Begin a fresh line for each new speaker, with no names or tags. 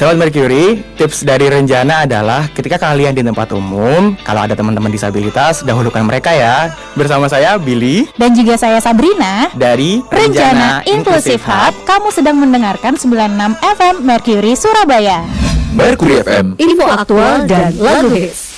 Sobat Mercury, tips dari Renjana adalah ketika kalian di tempat umum, kalau ada teman-teman disabilitas, dahulukan mereka ya. Bersama saya Billy
dan juga saya Sabrina
dari
Renjana Inclusive Hub. Kamu sedang mendengarkan 96 FM Mercury Surabaya.
Mercury FM,
info aktual dan lagu hits.